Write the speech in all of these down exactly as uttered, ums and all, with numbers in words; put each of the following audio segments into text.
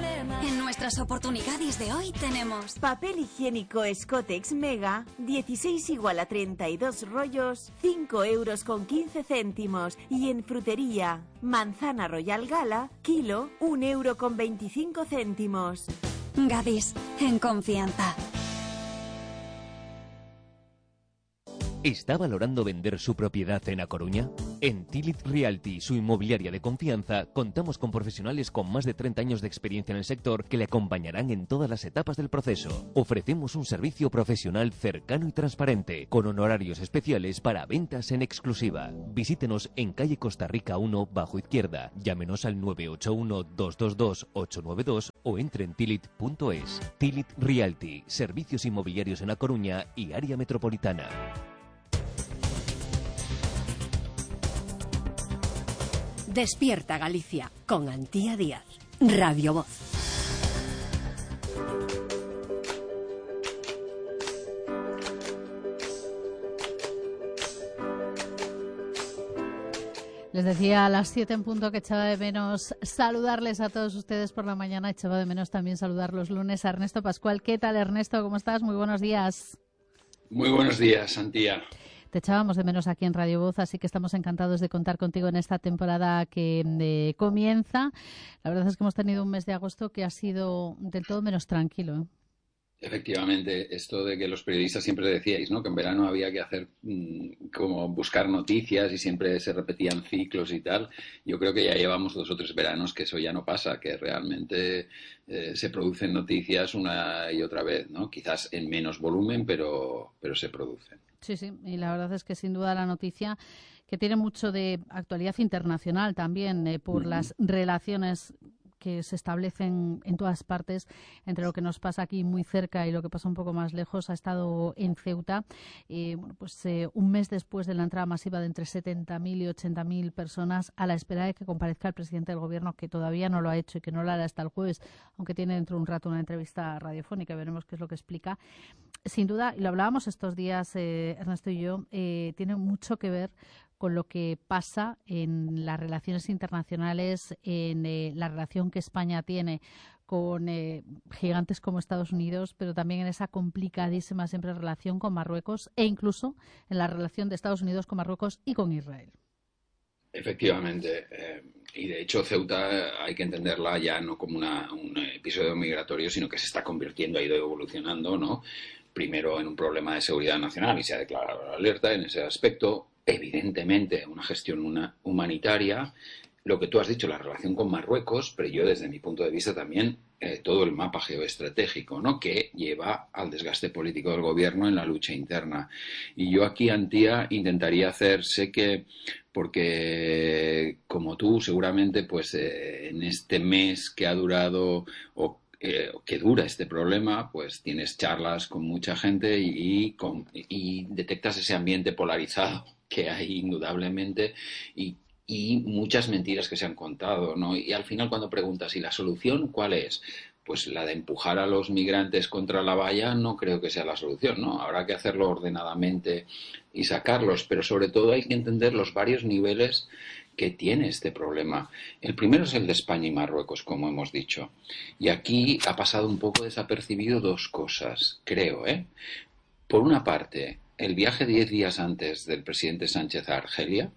En nuestras oportunidades de hoy tenemos papel higiénico Scotex Mega, dieciséis igual a treinta y dos rollos, cinco euros con quince céntimos. Y en frutería, manzana Royal Gala, kilo, un euro con veinticinco céntimos. Gadis, en confianza. ¿Está valorando vender su propiedad en A Coruña? En Tilit Realty, su inmobiliaria de confianza, contamos con profesionales con más de treinta años de experiencia en el sector que le acompañarán en todas las etapas del proceso. Ofrecemos un servicio profesional cercano y transparente, con honorarios especiales para ventas en exclusiva. Visítenos en calle Costa Rica uno, bajo izquierda. Llámenos al nueve ocho uno, dos dos dos, ocho nueve dos o entre en tilit punto es. Tilit Realty, servicios inmobiliarios en A Coruña y área metropolitana. Despierta Galicia con Antía Díaz, Radio Voz. Les decía a las siete en punto que echaba de menos saludarles a todos ustedes por la mañana, echaba de menos también saludar los lunes a Ernesto Pascual. ¿Qué tal, Ernesto? ¿Cómo estás? Muy buenos días. Muy buenos días, Antía. Te echábamos de menos aquí en Radio Voz, así que estamos encantados de contar contigo en esta temporada que eh, comienza. La verdad es que hemos tenido un mes de agosto que ha sido del todo menos tranquilo, ¿eh? Efectivamente, esto de que los periodistas siempre decíais, ¿no? Que en verano había que hacer mmm, como buscar noticias y siempre se repetían ciclos y tal. Yo creo que ya llevamos dos o tres veranos que eso ya no pasa, que realmente eh, se producen noticias una y otra vez, ¿no? Quizás en menos volumen, pero, pero se producen. Sí, sí, y la verdad es que sin duda la noticia que tiene mucho de actualidad internacional también eh, por uh-huh. las relaciones que se establecen en todas partes entre lo que nos pasa aquí muy cerca y lo que pasa un poco más lejos. Ha estado en Ceuta, eh, bueno, pues eh, un mes después de la entrada masiva de entre setenta mil y ochenta mil personas, a la espera de que comparezca el presidente del gobierno, que todavía no lo ha hecho y que no lo hará hasta el jueves, aunque tiene dentro de un rato una entrevista radiofónica, veremos qué es lo que explica. Sin duda, y lo hablábamos estos días, eh, Ernesto y yo, eh, tiene mucho que ver con lo que pasa en las relaciones internacionales, en eh, la relación que España tiene con eh, gigantes como Estados Unidos, pero también en esa complicadísima siempre relación con Marruecos e incluso en la relación de Estados Unidos con Marruecos y con Israel. Efectivamente, eh, y de hecho Ceuta hay que entenderla ya no como una, un episodio migratorio, sino que se está convirtiendo, ha ido evolucionando, ¿no? Primero en un problema de seguridad nacional y se ha declarado la alerta en ese aspecto. Evidentemente, una gestión una, humanitaria, lo que tú has dicho, la relación con Marruecos, pero yo desde mi punto de vista también eh, todo el mapa geoestratégico, ¿no? Que lleva al desgaste político del gobierno en la lucha interna. Y yo aquí, Antía, intentaría hacer, sé que, porque como tú seguramente, pues eh, en este mes que ha durado o Eh, que dura este problema, pues tienes charlas con mucha gente y, y, con, y detectas ese ambiente polarizado que hay indudablemente y, y muchas mentiras que se han contado, ¿no? Y al final cuando preguntas, ¿y la solución cuál es? Pues la de empujar a los migrantes contra la valla no creo que sea la solución, ¿no? Habrá que hacerlo ordenadamente y sacarlos, pero sobre todo hay que entender los varios niveles que tiene este problema. El primero es el de España y Marruecos, como hemos dicho. Y aquí ha pasado un poco desapercibido dos cosas, creo, ¿eh? Por una parte, el viaje diez días antes del presidente Sánchez a Argelia,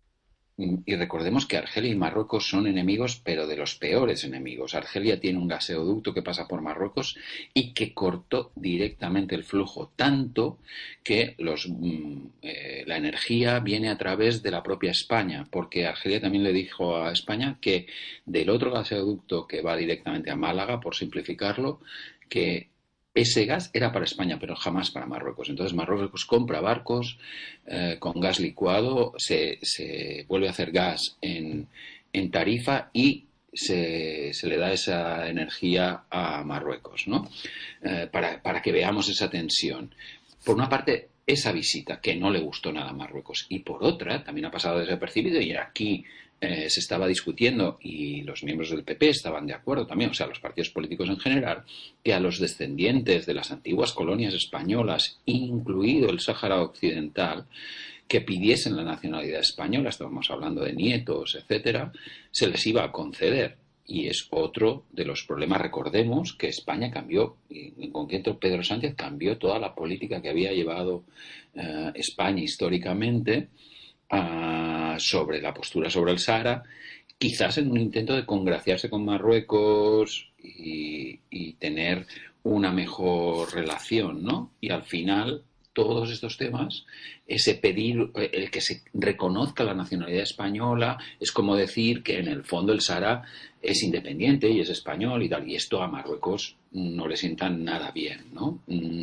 y recordemos que Argelia y Marruecos son enemigos, pero de los peores enemigos. Argelia tiene un gaseoducto que pasa por Marruecos y que cortó directamente el flujo, tanto que los, eh, la energía viene a través de la propia España, porque Argelia también le dijo a España que del otro gaseoducto que va directamente a Málaga, por simplificarlo, que ese gas era para España, pero jamás para Marruecos. Entonces Marruecos compra barcos eh, con gas licuado, se, se vuelve a hacer gas en, en Tarifa y se, se le da esa energía a Marruecos, ¿no? Eh, para, para que veamos esa tensión. Por una parte, esa visita, que no le gustó nada a Marruecos, y por otra, también ha pasado desapercibido, y aquí Eh, se estaba discutiendo y los miembros del P P estaban de acuerdo también, o sea, los partidos políticos en general, que a los descendientes de las antiguas colonias españolas, incluido el Sáhara Occidental, que pidiesen la nacionalidad española, estábamos hablando de nietos, etcétera, se les iba a conceder. y es otro de los problemas. Recordemos que España cambió, y en concreto Pedro Sánchez cambió toda la política que había llevado uh, España históricamente uh, sobre la postura sobre el Sáhara, quizás en un intento de congraciarse con Marruecos y, y tener una mejor relación, ¿no? Y al final todos estos temas, ese pedir, el que se reconozca la nacionalidad española, es como decir que en el fondo el Sáhara es independiente y es español y tal, y esto a Marruecos no le sienta nada bien, ¿no?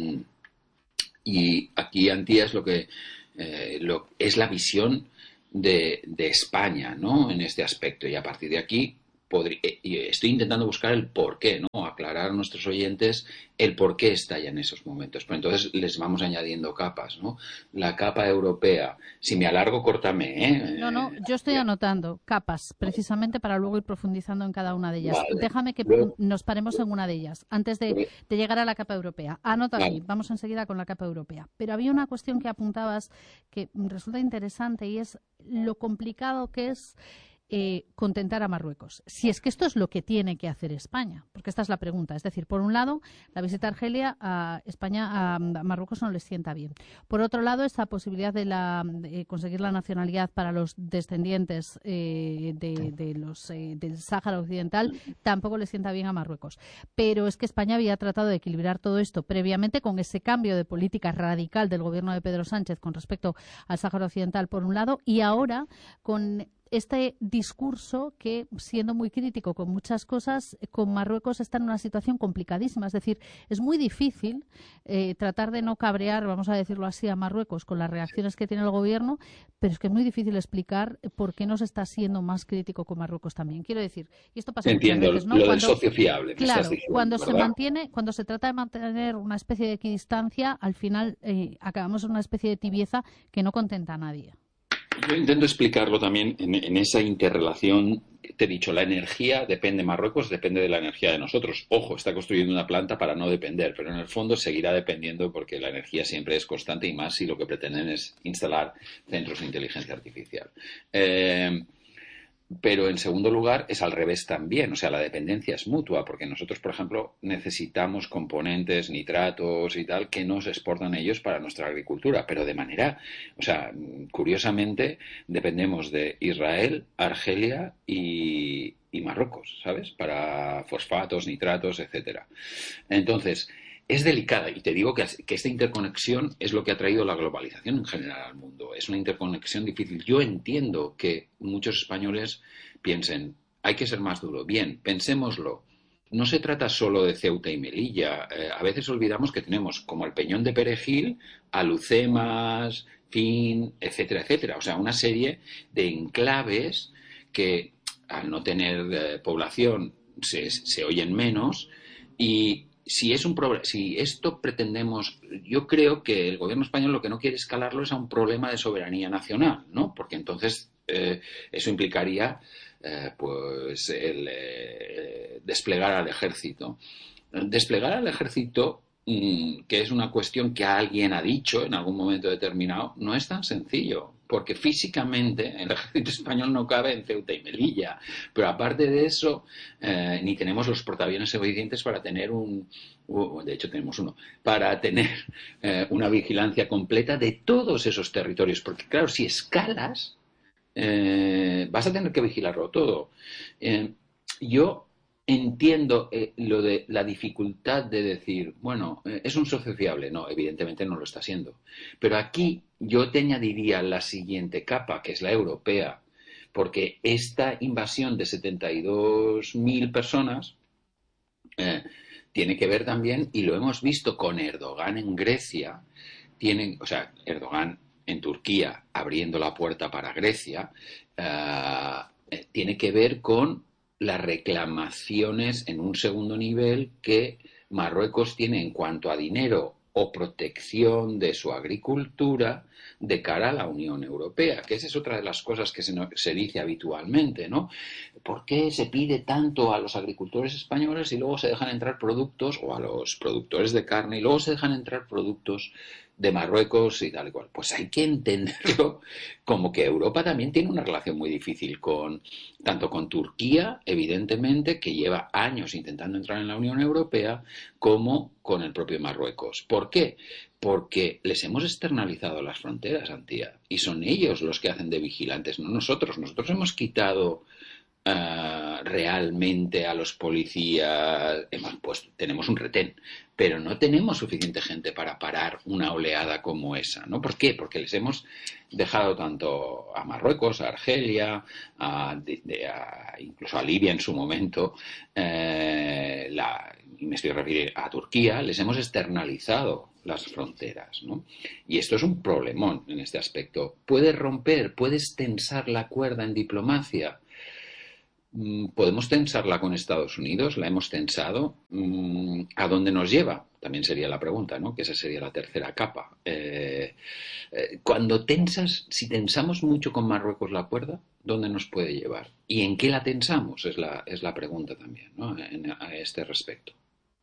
Y aquí, Antía, es lo que eh, lo, es la visión de, de España, ¿no? En este aspecto, y a partir de aquí podría, estoy intentando buscar el porqué, ¿no? Aclarar a nuestros oyentes el por qué está ya en esos momentos. Pero entonces les vamos añadiendo capas, ¿no? La capa europea. Si me alargo, córtame, ¿eh? No, no, yo estoy anotando capas, precisamente para luego ir profundizando en cada una de ellas. Vale. Déjame que Luego, nos paremos en una de ellas, antes de, de llegar a la capa europea. Anota vale. aquí, vamos enseguida con la capa europea. Pero había una cuestión que apuntabas que resulta interesante y es lo complicado que es Eh, contentar a Marruecos. Si es que esto es lo que tiene que hacer España, porque esta es la pregunta. Es decir, por un lado, la visita a Argelia a España, a Marruecos no les sienta bien. Por otro lado, esta posibilidad de, la, de conseguir la nacionalidad para los descendientes eh, de, de los, eh, del Sáhara Occidental tampoco les sienta bien a Marruecos. Pero es que España había tratado de equilibrar todo esto previamente con ese cambio de política radical del gobierno de Pedro Sánchez con respecto al Sáhara Occidental, por un lado, y ahora con este discurso que, siendo muy crítico con muchas cosas, con Marruecos está en una situación complicadísima. Es decir, es muy difícil eh, tratar de no cabrear, vamos a decirlo así, a Marruecos con las reacciones que tiene el gobierno, pero es que es muy difícil explicar por qué no se está siendo más crítico con Marruecos también. Quiero decir, y esto pasa Entiendo, muchas veces, ¿no? lo Cuando, del socio fiable, me claro, estás diciendo, cuando ¿verdad? se mantiene, cuando se trata de mantener una especie de equidistancia, al final eh, acabamos en una especie de tibieza que no contenta a nadie. Yo intento explicarlo también en, en esa interrelación. Te he dicho, la energía depende de Marruecos, depende de la energía de nosotros. Ojo, está construyendo una planta para no depender, pero en el fondo seguirá dependiendo porque la energía siempre es constante y más si lo que pretenden es instalar centros de inteligencia artificial. Eh, Pero, en segundo lugar, es al revés también. O sea, la dependencia es mutua, porque nosotros, por ejemplo, necesitamos componentes, nitratos y tal, que nos exportan ellos para nuestra agricultura. Pero de manera, o sea, curiosamente, dependemos de Israel, Argelia y, y Marruecos, ¿sabes? Para fosfatos, nitratos, etcétera. Entonces, es delicada, y te digo que, que esta interconexión es lo que ha traído la globalización en general al mundo. Es una interconexión difícil. Yo entiendo que muchos españoles piensen, hay que ser más duro. Bien, pensémoslo. No se trata solo de Ceuta y Melilla. Eh, a veces olvidamos que tenemos, como el Peñón de Perejil, Alucemas, Fin, etcétera, etcétera. O sea, una serie de enclaves que, al no tener eh, población, se, se oyen menos y Si, es un pro- si esto pretendemos, yo creo que el gobierno español lo que no quiere escalarlo es a un problema de soberanía nacional, ¿no? Porque entonces eh, eso implicaría eh, pues el eh, desplegar al ejército. Desplegar al ejército, mmm, que es una cuestión que alguien ha dicho en algún momento determinado, no es tan sencillo. Porque físicamente el ejército español no cabe en Ceuta y Melilla. Pero aparte de eso, eh, ni tenemos los portaaviones suficientes para tener un... Uh, de hecho, tenemos uno. Para tener eh, una vigilancia completa de todos esos territorios. Porque, claro, si escalas, eh, vas a tener que vigilarlo todo. Eh, yo entiendo eh, lo de la dificultad de decir, bueno, eh, ¿es un socio fiable? No, evidentemente no lo está siendo. Pero aquí yo te añadiría la siguiente capa, que es la europea, porque esta invasión de setenta y dos mil personas eh, tiene que ver también, y lo hemos visto con Erdogan en Grecia, tienen, o sea, Erdogan en Turquía abriendo la puerta para Grecia, eh, eh, tiene que ver con las reclamaciones en un segundo nivel que Marruecos tiene en cuanto a dinero o protección de su agricultura de cara a la Unión Europea, que esa es otra de las cosas que se, no, se dice habitualmente, ¿no? ¿Por qué se pide tanto a los agricultores españoles y luego se dejan entrar productos, o a los productores de carne, y luego se dejan entrar productos de Marruecos y tal y cual. Pues hay que entenderlo como que Europa también tiene una relación muy difícil con, tanto con Turquía, evidentemente, que lleva años intentando entrar en la Unión Europea, como con el propio Marruecos. ¿Por qué? Porque les hemos externalizado las fronteras, Antía, y son ellos los que hacen de vigilantes, no nosotros. Nosotros hemos quitado uh, realmente a los policías, hemos puesto, tenemos un retén, pero no tenemos suficiente gente para parar una oleada como esa, ¿no? ¿Por qué? Porque les hemos dejado tanto a Marruecos, a Argelia, a, de, de, a, incluso a Libia en su momento, eh, la, y me estoy refiriendo a Turquía, les hemos externalizado las fronteras, ¿no? Y esto es un problemón en este aspecto. ¿Puedes romper, puedes tensar la cuerda en diplomacia? ¿Podemos tensarla con Estados Unidos? ¿La hemos tensado? ¿A dónde nos lleva? También sería la pregunta, ¿no? Que esa sería la tercera capa. Eh, eh, cuando tensas, si tensamos mucho con Marruecos la cuerda, ¿dónde nos puede llevar? ¿Y en qué la tensamos? Es la, es la pregunta también, ¿no? En, a este respecto.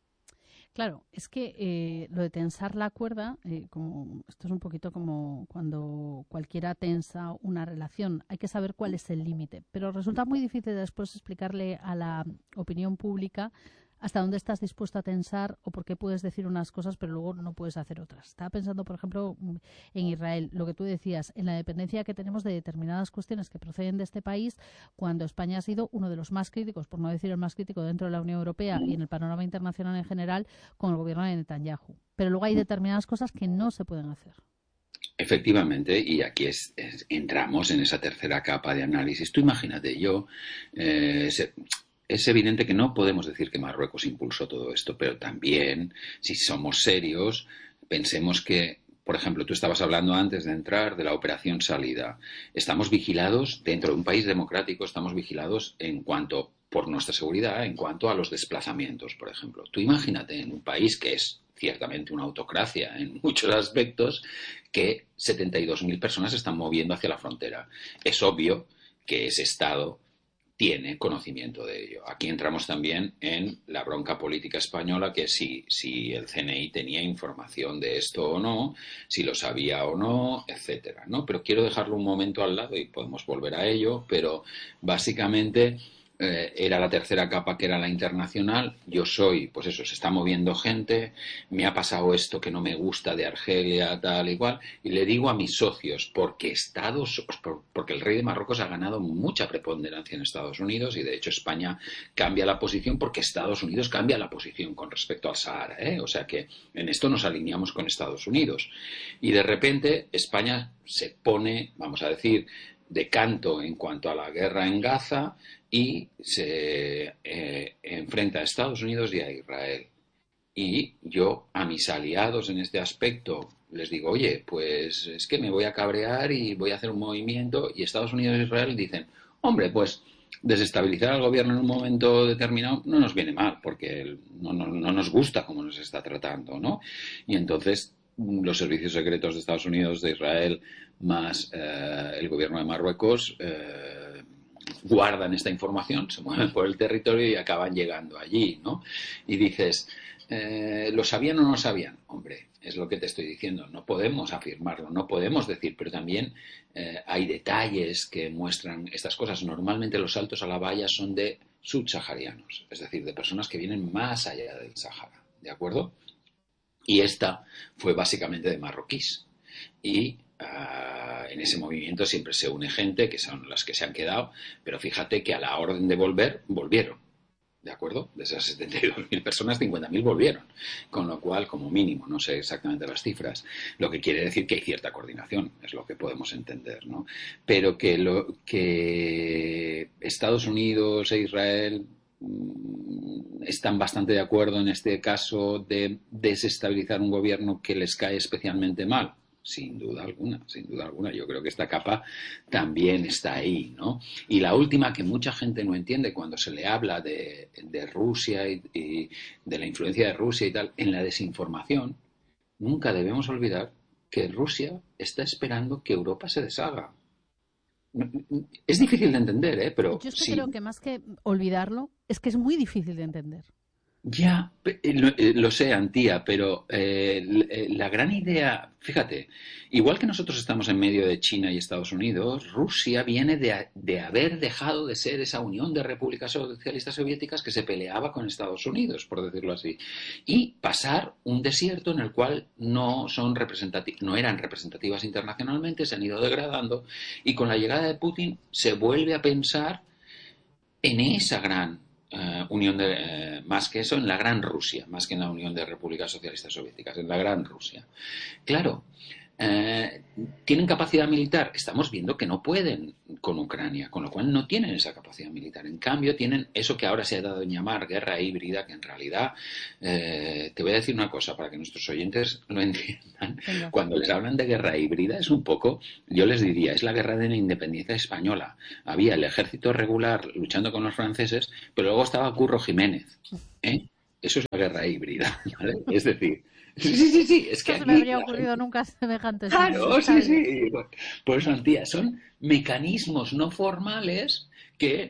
Claro, es que eh, lo de tensar la cuerda, eh, como esto es un poquito como cuando cualquiera tensa una relación, hay que saber cuál es el límite, pero resulta muy difícil después explicarle a la opinión pública hasta dónde estás dispuesto a tensar o por qué puedes decir unas cosas pero luego no puedes hacer otras. Estaba pensando, por ejemplo, en Israel, lo que tú decías, en la dependencia que tenemos de determinadas cuestiones que proceden de este país, cuando España ha sido uno de los más críticos, por no decir el más crítico dentro de la Unión Europea y en el panorama internacional en general, con el gobierno de Netanyahu. Pero luego hay determinadas cosas que no se pueden hacer. Efectivamente, y aquí es, es, entramos en esa tercera capa de análisis. Tú imagínate, yo... Eh, se, Es evidente que no podemos decir que Marruecos impulsó todo esto, pero también, si somos serios, pensemos que, por ejemplo, tú estabas hablando antes de entrar de la operación salida. Estamos vigilados, dentro de un país democrático, estamos vigilados en cuanto, por nuestra seguridad, en cuanto a los desplazamientos, por ejemplo. Tú imagínate en un país que es ciertamente una autocracia en muchos aspectos, que setenta y dos mil personas se están moviendo hacia la frontera. Es obvio que ese Estado tiene conocimiento de ello. Aquí entramos también en la bronca política española, que si, si el C N I tenía información de esto o no, si lo sabía o no, etcétera, ¿no? Pero quiero dejarlo un momento al lado y podemos volver a ello, pero básicamente eh, era la tercera capa, que era la internacional. Yo soy, pues eso, se está moviendo gente, me ha pasado esto que no me gusta de Argelia, tal y cual, y le digo a mis socios, porque Estados, porque el rey de Marruecos ha ganado mucha preponderancia en Estados Unidos, y de hecho España cambia la posición porque Estados Unidos cambia la posición con respecto al Sahara, ¿eh? O sea que en esto nos alineamos con Estados Unidos. Y de repente España se pone, vamos a decir, de canto en cuanto a la guerra en Gaza y se eh, enfrenta a Estados Unidos y a Israel. Y yo a mis aliados en este aspecto les digo, oye, pues es que me voy a cabrear y voy a hacer un movimiento, y Estados Unidos e Israel dicen, hombre, pues desestabilizar al gobierno en un momento determinado no nos viene mal, porque no, no, no nos gusta cómo nos está tratando, ¿no? Y entonces los servicios secretos de Estados Unidos, de Israel, más eh, el gobierno de Marruecos eh, guardan esta información, se mueven por el territorio y acaban llegando allí, ¿no? Y dices, eh, ¿lo sabían o no sabían? Hombre, es lo que te estoy diciendo, no podemos afirmarlo, no podemos decir, pero también eh, hay detalles que muestran estas cosas. Normalmente los saltos a la valla son de subsaharianos, es decir, de personas que vienen más allá del Sahara, ¿de acuerdo? Y esta fue básicamente de marroquíes. Y uh, en ese movimiento siempre se une gente, que son las que se han quedado, pero fíjate que a la orden de volver, volvieron. ¿De acuerdo? De esas setenta y dos mil personas, cincuenta mil volvieron. Con lo cual, como mínimo, no sé exactamente las cifras, lo que quiere decir que hay cierta coordinación, es lo que podemos entender, ¿no? Pero que, lo, que Estados Unidos e Israel mmm, están bastante de acuerdo en este caso de desestabilizar un gobierno que les cae especialmente mal. Sin duda alguna, sin duda alguna. Yo creo que esta capa también está ahí, ¿no? Y la última, que mucha gente no entiende cuando se le habla de, de Rusia y, y de la influencia de Rusia y tal, en la desinformación, nunca debemos olvidar que Rusia está esperando que Europa se deshaga. Es difícil de entender, ¿eh? Pero yo es que sí. creo que más que olvidarlo, es que es muy difícil de entender. Ya, lo, lo sé, Antía, pero eh, la gran idea, fíjate, igual que nosotros estamos en medio de China y Estados Unidos, Rusia viene de, de haber dejado de ser esa unión de repúblicas socialistas soviéticas que se peleaba con Estados Unidos, por decirlo así, y pasar un desierto en el cual no son representati- no eran representativas internacionalmente, se han ido degradando, y con la llegada de Putin se vuelve a pensar en esa gran Uh, unión de, eh, más que eso, en la Gran Rusia, más que en la Unión de Repúblicas Socialistas Soviéticas, en la Gran Rusia. Claro, eh, ¿tienen capacidad militar? Estamos viendo que no pueden con Ucrania, con lo cual no tienen esa capacidad militar. En cambio, tienen eso que ahora se ha dado en llamar guerra híbrida, que en realidad, eh, te voy a decir una cosa para que nuestros oyentes lo entiendan. Venga. Cuando les hablan de guerra híbrida es un poco, yo les diría, es la guerra de la independencia española. Había el ejército regular luchando con los franceses, pero luego estaba Curro Jiménez, ¿eh? Eso es la guerra híbrida, ¿vale? Es decir, sí, sí, sí, sí. Es que no aquí, se me habría ocurrido claro, nunca semejante. Claro, sí, sí. Por eso, Antía, son mecanismos no formales que,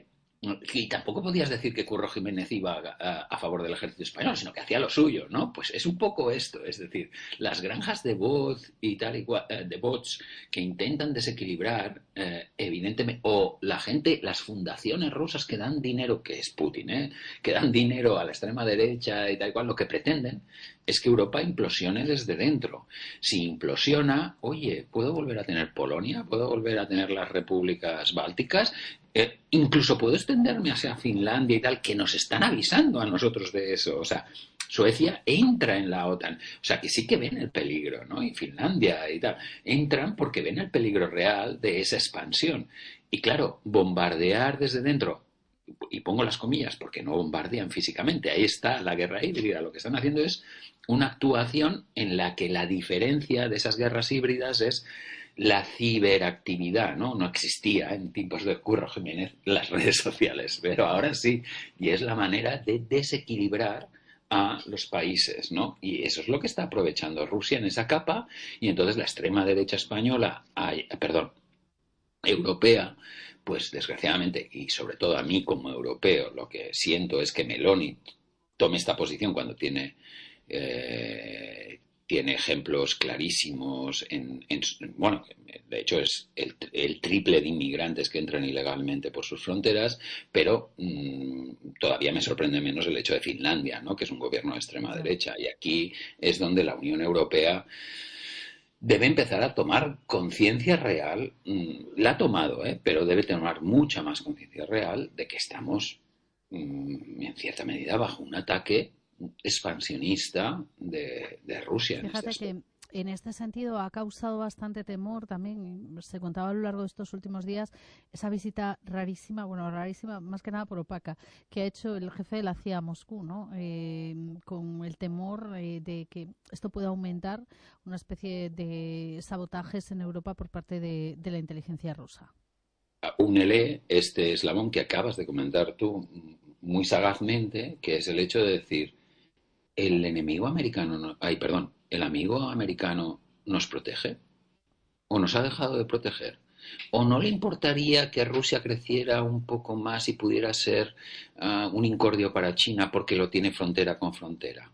y tampoco podías decir que Curro Jiménez iba a, a favor del ejército español, sino que hacía lo suyo, ¿no? Pues es un poco esto, es decir, las granjas de bots y tal y cual, de bots que intentan desequilibrar, eh, evidentemente, o la gente, las fundaciones rusas que dan dinero, que es Putin, ¿eh? Que dan dinero a la extrema derecha y tal y cual, lo que pretenden es que Europa implosione desde dentro. Si implosiona, oye, ¿puedo volver a tener Polonia? ¿Puedo volver a tener las repúblicas bálticas? Eh, incluso puedo extenderme hacia Finlandia y tal, que nos están avisando a nosotros de eso. O sea, Suecia entra en la OTAN. O sea, que sí que ven el peligro, ¿no? Y Finlandia y tal. Entran porque ven el peligro real de esa expansión. Y claro, bombardear desde dentro, y pongo las comillas porque no bombardean físicamente, ahí está la guerra híbrida. Lo que están haciendo es una actuación en la que la diferencia de esas guerras híbridas es la ciberactividad, ¿no? No existía en tiempos de Curro Jiménez las redes sociales, pero ahora sí, y es la manera de desequilibrar a los países, ¿no? Y eso es lo que está aprovechando Rusia en esa capa, y entonces la extrema derecha española, ay, perdón, europea, pues desgraciadamente, y sobre todo a mí como europeo, lo que siento es que Meloni tome esta posición cuando tiene eh, tiene ejemplos clarísimos en, en, bueno, de hecho es el, el triple de inmigrantes que entran ilegalmente por sus fronteras, pero mmm, todavía me sorprende menos el hecho de Finlandia, ¿no? Que es un gobierno de extrema derecha, y aquí es donde la Unión Europea debe empezar a tomar conciencia real, la ha tomado, ¿eh? Pero debe tomar mucha más conciencia real de que estamos, en cierta medida, bajo un ataque expansionista de, de Rusia. Fíjate en este que en este sentido ha causado bastante temor también, se contaba a lo largo de estos últimos días, esa visita rarísima, bueno, rarísima más que nada por opaca, que ha hecho el jefe de la C I A a Moscú, ¿no? Eh, con el temor eh, de que esto pueda aumentar una especie de sabotajes en Europa por parte de, de la inteligencia rusa. Únele este eslabón que acabas de comentar tú muy sagazmente, que es el hecho de decir, el enemigo americano, no, ay, perdón, el amigo americano nos protege o nos ha dejado de proteger, o no le importaría que Rusia creciera un poco más y pudiera ser uh, un incordio para China porque lo tiene frontera con frontera.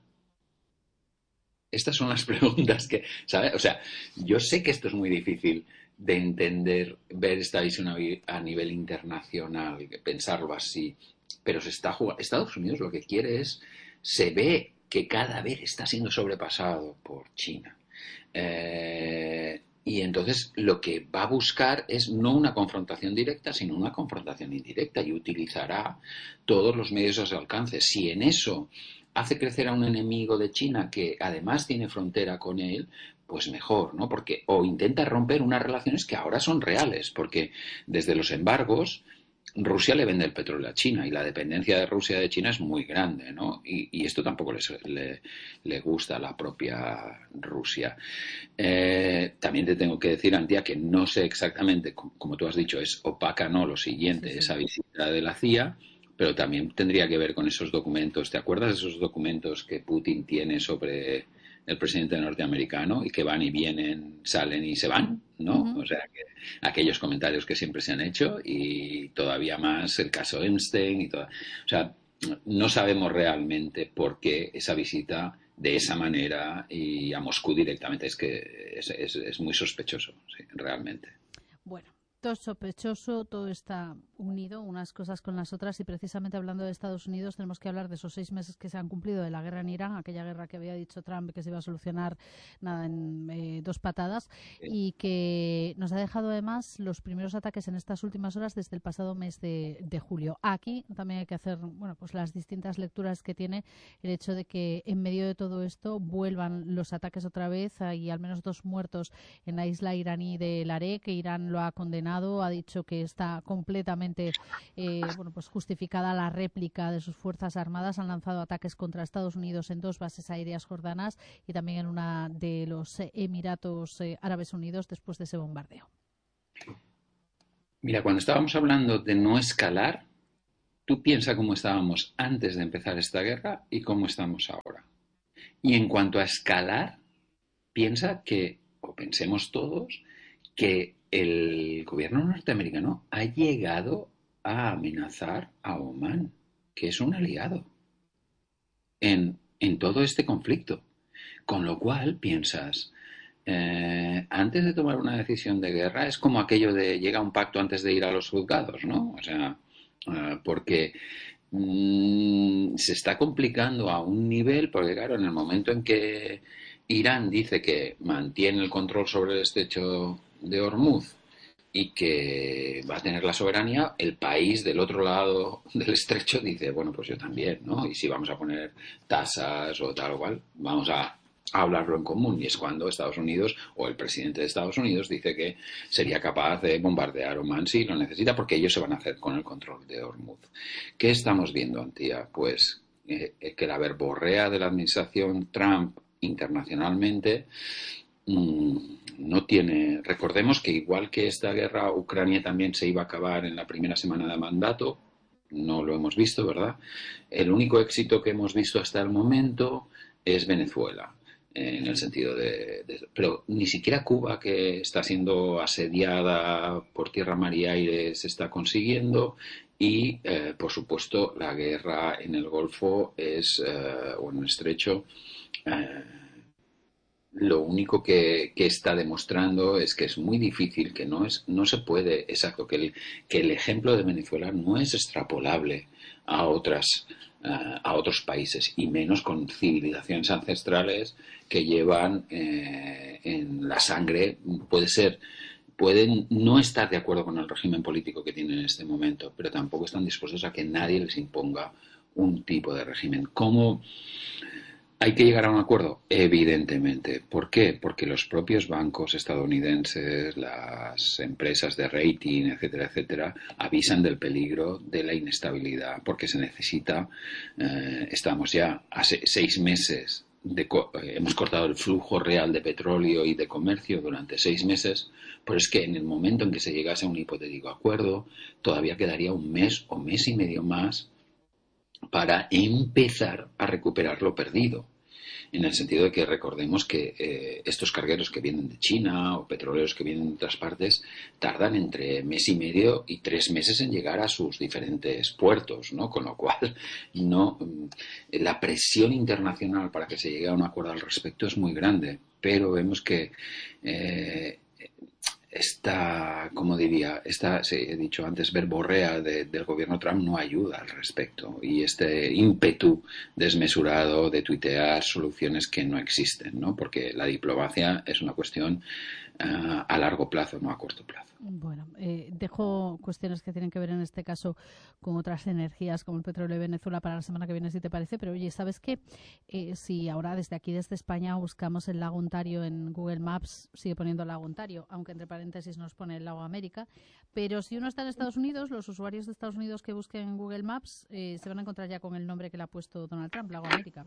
Estas son las preguntas que, ¿sabes? O sea, yo sé que esto es muy difícil de entender, ver esta visión a, a nivel internacional, pensarlo así, pero se está jugando. Estados Unidos lo que quiere es, se ve que cada vez está siendo sobrepasado por China. Eh, y entonces lo que va a buscar es no una confrontación directa, sino una confrontación indirecta, y utilizará todos los medios a su alcance. Si en eso hace crecer a un enemigo de China que además tiene frontera con él, pues mejor, ¿no? Porque, o intenta romper unas relaciones que ahora son reales, porque desde los embargos Rusia le vende el petróleo a China y la dependencia de Rusia de China es muy grande, ¿no? Y, y esto tampoco les, le, le gusta a la propia Rusia. Eh, también te tengo que decir, Antía, que no sé exactamente, como, como tú has dicho, es opaca, ¿no? Lo siguiente, sí, sí. Esa visita de la C I A, pero también tendría que ver con esos documentos. ¿Te acuerdas de esos documentos que Putin tiene sobre el presidente norteamericano y que van y vienen, salen y se van, ¿no? Uh-huh. O sea, que aquellos comentarios que siempre se han hecho, y todavía más el caso Epstein y todo. O sea, no sabemos realmente por qué esa visita de esa manera y a Moscú directamente. Es que es, es, es muy sospechoso, sí, realmente. Bueno, todo es sospechoso, todo está unido, unas cosas con las otras, y precisamente hablando de Estados Unidos tenemos que hablar de esos seis meses que se han cumplido de la guerra en Irán, aquella guerra que había dicho Trump que se iba a solucionar nada en eh, dos patadas, sí. Y que nos ha dejado además los primeros ataques en estas últimas horas desde el pasado mes de, de julio. Aquí también hay que hacer, bueno, pues las distintas lecturas que tiene el hecho de que en medio de todo esto vuelvan los ataques otra vez. Hay al menos dos muertos en la isla iraní de Laré, que Irán lo ha condenado, ha dicho que está completamente Eh, bueno, pues justificada la réplica de sus fuerzas armadas. Han lanzado ataques contra Estados Unidos en dos bases aéreas jordanas y también en una de los Emiratos eh, Árabes Unidos después de ese bombardeo. Mira, cuando estábamos hablando de no escalar, tú piensa cómo estábamos antes de empezar esta guerra y cómo estamos ahora. Y en cuanto a escalar, piensa que, o pensemos todos, que el gobierno norteamericano ha llegado a amenazar a Omán, que es un aliado, en, en todo este conflicto. Con lo cual, piensas, eh, antes de tomar una decisión de guerra, es como aquello de llega a un pacto antes de ir a los juzgados, ¿no? O sea, eh, porque mmm, se está complicando a un nivel, porque claro, en el momento en que Irán dice que mantiene el control sobre el estrecho de Hormuz y que va a tener la soberanía, el país del otro lado del estrecho dice, bueno, pues yo también, ¿no? Y si vamos a poner tasas o tal o cual, vamos a, a hablarlo en común. Y es cuando Estados Unidos, o el presidente de Estados Unidos, dice que sería capaz de bombardear Omán si lo necesita, porque ellos se van a hacer con el control de Hormuz. ¿Qué estamos viendo, Antía? Pues eh, que la verborrea de la administración Trump internacionalmente mmm, no tiene. Recordemos que igual que esta guerra, Ucrania también se iba a acabar en la primera semana de mandato. No lo hemos visto, ¿verdad? El único éxito que hemos visto hasta el momento es Venezuela, en el sentido de, de pero ni siquiera Cuba, que está siendo asediada por tierra, mar y aire, se está consiguiendo. Y, eh, por supuesto, la guerra en el Golfo es, eh, o en el Estrecho, eh, lo único que, que está demostrando es que es muy difícil, que no es, no se puede, exacto, que el, que el ejemplo de Venezuela no es extrapolable a otras, uh, a otros países, y menos con civilizaciones ancestrales que llevan eh, en la sangre. Puede ser, pueden no estar de acuerdo con el régimen político que tienen en este momento, pero tampoco están dispuestos a que nadie les imponga un tipo de régimen. ¿Cómo hay que llegar a un acuerdo? Evidentemente. ¿Por qué? Porque los propios bancos estadounidenses, las empresas de rating, etcétera, etcétera, avisan del peligro de la inestabilidad, porque se necesita, eh, estamos ya hace seis meses, de, eh, hemos cortado el flujo real de petróleo y de comercio durante seis meses, pero es que en el momento en que se llegase a un hipotético acuerdo, todavía quedaría un mes o mes y medio más para empezar a recuperar lo perdido. En el sentido de que recordemos que eh, estos cargueros que vienen de China o petroleros que vienen de otras partes tardan entre mes y medio y tres meses en llegar a sus diferentes puertos, ¿no? Con lo cual, no, la presión internacional para que se llegue a un acuerdo al respecto es muy grande, pero vemos que eh, esta, como diría, esta, sí, he dicho antes, verborrea de, del gobierno Trump no ayuda al respecto, y este ímpetu desmesurado de tuitear soluciones que no existen, ¿no? Porque la diplomacia es una cuestión uh, a largo plazo, no a corto plazo. Bueno, eh, dejo cuestiones que tienen que ver en este caso con otras energías como el petróleo de Venezuela para la semana que viene, si te parece. Pero oye, ¿sabes qué? Eh, si ahora desde aquí, desde España, buscamos el lago Ontario en Google Maps, sigue poniendo lago Ontario, aunque entre paréntesis nos pone el lago América. Pero si uno está en Estados Unidos, los usuarios de Estados Unidos que busquen en Google Maps eh, se van a encontrar ya con el nombre que le ha puesto Donald Trump, lago América.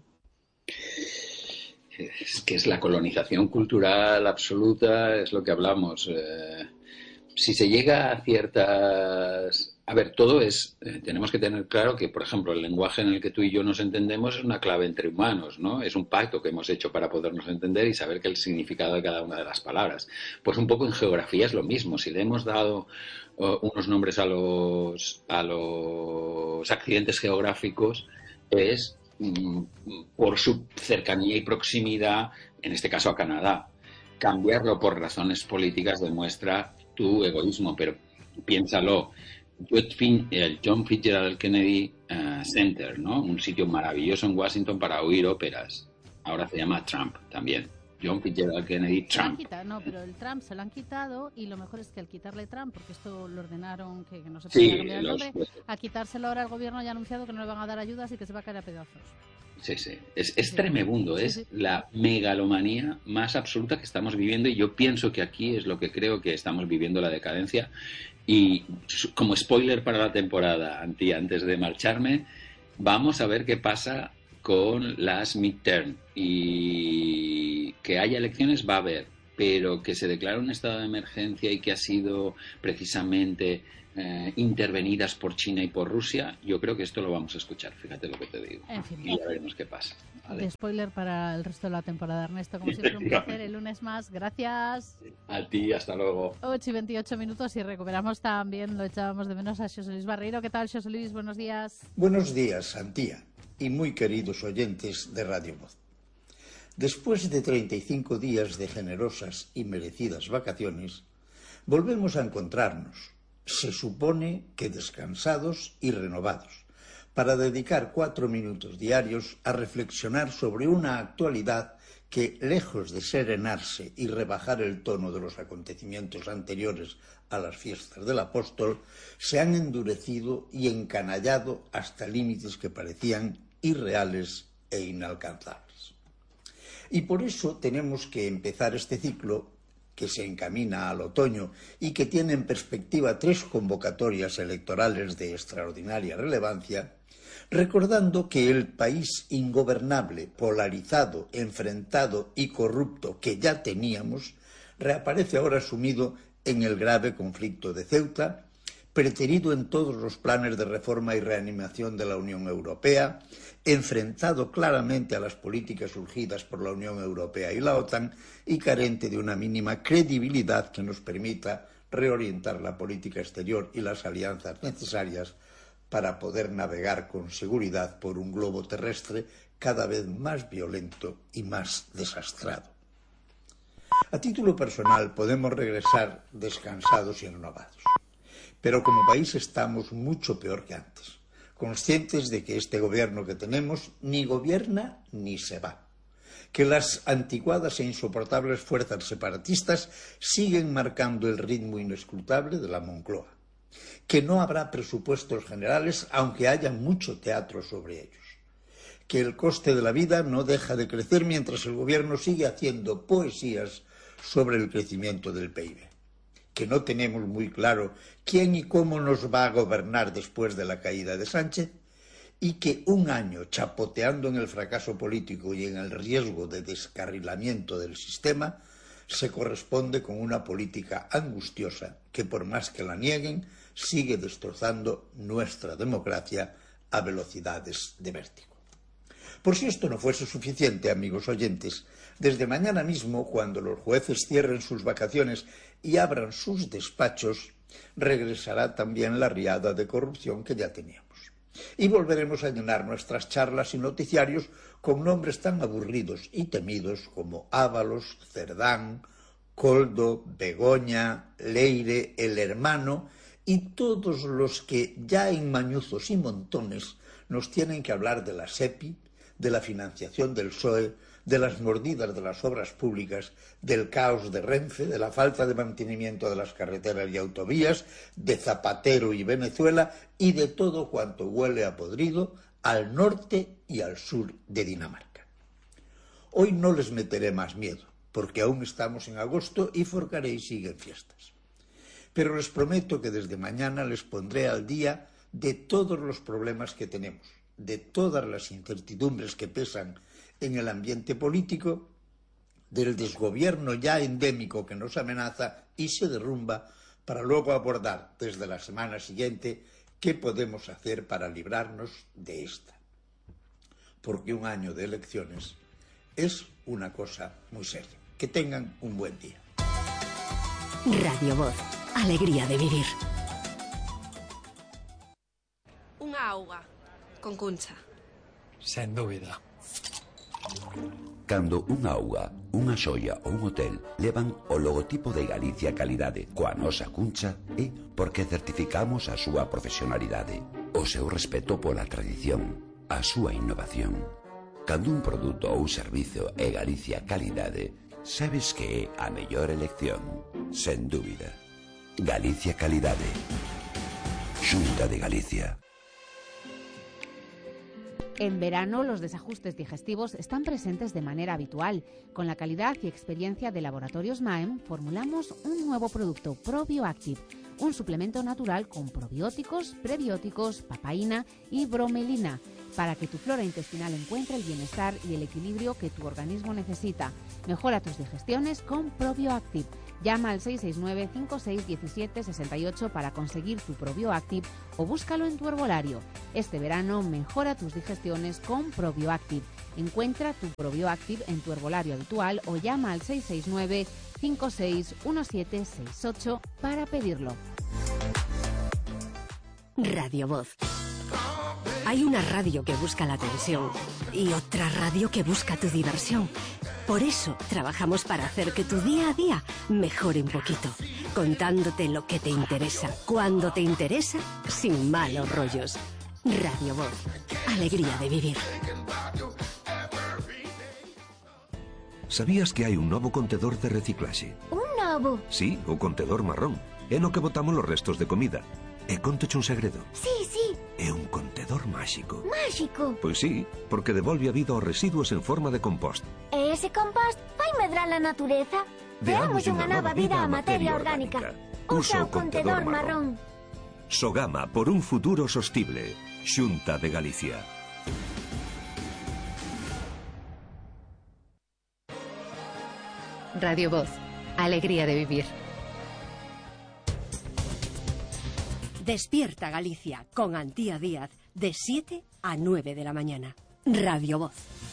Es que es la colonización cultural absoluta, es lo que hablamos. Eh, si se llega a ciertas A ver, todo es, eh, tenemos que tener claro que, por ejemplo, el lenguaje en el que tú y yo nos entendemos es una clave entre humanos, ¿no? Es un pacto que hemos hecho para podernos entender y saber que el significado de cada una de las palabras. Pues un poco en geografía es lo mismo. Si le hemos dado uh, unos nombres a los, a los accidentes geográficos, es mm, por su cercanía y proximidad, en este caso a Canadá. Cambiarlo por razones políticas demuestra tu egoísmo, pero piénsalo. El John Fitzgerald Kennedy uh, Center, ¿no? Un sitio maravilloso en Washington para oír óperas. Ahora se llama Trump también. John Fitzgerald Kennedy Trump. No, pero el Trump se lo han quitado y lo mejor es que al quitarle Trump, porque esto lo ordenaron que, que no se podía sí, cambiar el nombre, los... a quitárselo ahora el gobierno ya ha anunciado que no le van a dar ayudas y que se va a caer a pedazos. Sí, sí. Es, es sí. tremebundo. Es sí, sí. la megalomanía más absoluta que estamos viviendo y yo pienso que aquí es lo que creo que estamos viviendo la decadencia. Y como spoiler para la temporada, Anti, antes de marcharme, vamos a ver qué pasa con las midterm. Y que haya elecciones va a haber, pero que se declara un estado de emergencia y que ha sido precisamente eh, intervenidas por China y por Rusia, yo creo que esto lo vamos a escuchar, fíjate lo que te digo. En fin, y ya veremos qué pasa. Vale. De spoiler para el resto de la temporada, Ernesto. Como siempre, un placer. El lunes más. Gracias. A ti, hasta luego. ocho y veintiocho minutos y recuperamos también, lo echábamos de menos a Xosé Luis Barreiro. ¿Qué tal, Xosé Luis? Buenos días. Buenos días, Antía, y muy queridos oyentes de Radio Voz. Después de treinta y cinco días de generosas y merecidas vacaciones, volvemos a encontrarnos, se supone que descansados y renovados, para dedicar cuatro minutos diarios a reflexionar sobre una actualidad que, lejos de serenarse y rebajar el tono de los acontecimientos anteriores a las fiestas del Apóstol, se han endurecido y encanallado hasta límites que parecían irreales e inalcanzables. Y por eso tenemos que empezar este ciclo, que se encamina al otoño y que tiene en perspectiva tres convocatorias electorales de extraordinaria relevancia, recordando que el país ingobernable, polarizado, enfrentado y corrupto que ya teníamos, reaparece ahora sumido en el grave conflicto de Ceuta, preterido en todos los planes de reforma y reanimación de la Unión Europea, enfrentado claramente a las políticas urgidas por la Unión Europea y la OTAN y carente de una mínima credibilidad que nos permita reorientar la política exterior y las alianzas necesarias para poder navegar con seguridad por un globo terrestre cada vez más violento y más desastrado. A título personal podemos regresar descansados y renovados, pero como país estamos mucho peor que antes, conscientes de que este gobierno que tenemos ni gobierna ni se va, que las anticuadas e insoportables fuerzas separatistas siguen marcando el ritmo inescrutable de la Moncloa, que no habrá presupuestos generales aunque haya mucho teatro sobre ellos, que el coste de la vida no deja de crecer mientras el gobierno sigue haciendo poesías sobre el crecimiento del P I B, que no tenemos muy claro quién y cómo nos va a gobernar después de la caída de Sánchez y que un año chapoteando en el fracaso político y en el riesgo de descarrilamiento del sistema se corresponde con una política angustiosa que, por más que la nieguen, sigue destrozando nuestra democracia a velocidades de vértigo. Por si esto no fuese suficiente, amigos oyentes, desde mañana mismo, cuando los jueces cierren sus vacaciones y abran sus despachos, regresará también la riada de corrupción que ya teníamos. Y volveremos a llenar nuestras charlas y noticiarios con nombres tan aburridos y temidos como Ábalos, Cerdán, Coldo, Begoña, Leire, el hermano y todos los que ya en mañuzos y montones nos tienen que hablar de la SEPI, de la financiación del P S O E, de las mordidas de las obras públicas, del caos de Renfe, de la falta de mantenimiento de las carreteras y autovías, de Zapatero y Venezuela y de todo cuanto huele a podrido al norte y al sur de Dinamarca. Hoy no les meteré más miedo, porque aún estamos en agosto y Forcaré y siguen fiestas. Pero les prometo que desde mañana les pondré al día de todos los problemas que tenemos, de todas las incertidumbres que pesan en el ambiente político, del desgobierno ya endémico que nos amenaza y se derrumba, para luego abordar desde la semana siguiente ¿Qué podemos hacer para librarnos de esta? Porque un año de elecciones es una cosa muy seria. Que tengan un buen día. Radio Voz, alegría de vivir. Unha auga, con Cuncha. Sen dúbida. Cando unha auga, unha xoia ou un hotel levan o logotipo de Galicia Calidade coa nosa Cuncha é porque certificamos a súa profesionalidade, o seu respeto pola tradición, a súa innovación. Cando un produto ou servizo é Galicia Calidade, sabes que é a mellor elección, sen dúbida. Galicia Calidade. Xunta de Galicia. En verano, los desajustes digestivos están presentes de manera habitual. Con la calidad y experiencia de Laboratorios Maem, formulamos un nuevo producto, ProBioActive, un suplemento natural con probióticos, prebióticos, papaína y bromelina, para que tu flora intestinal encuentre el bienestar y el equilibrio que tu organismo necesita. Mejora tus digestiones con ProBioActive. Llama al seis seis nueve, cinco seis uno siete, seis ocho para conseguir tu ProBioActive o búscalo en tu herbolario. Este verano mejora tus digestiones con ProBioActive. Encuentra tu ProBioActive en tu herbolario habitual o llama al seis seis nueve, cinco seis uno siete, seis ocho para pedirlo. Radio Voz. Hay una radio que busca la tensión y otra radio que busca tu diversión. Por eso trabajamos para hacer que tu día a día mejore un poquito, contándote lo que te interesa, cuando te interesa, sin malos rollos. Radio Voz, alegría de vivir. Sabías que hai un novo contedor de reciclaxe? Un novo? Sí, o contedor marrón. É no que botamos os restos de comida. E contoche un segredo. Sí, sí. É un contedor máxico. Máxico? Pois sí, porque devolve a vida aos residuos en forma de compost. E ese compost vai medrar a natureza? Deamos unha nova vida á materia orgánica. Usa o contedor marrón. Sogama por un futuro sostible. Xunta de Galicia. Radio Voz, alegría de vivir. Despierta Galicia con Antía Díaz de siete a nueve de la mañana. Radio Voz.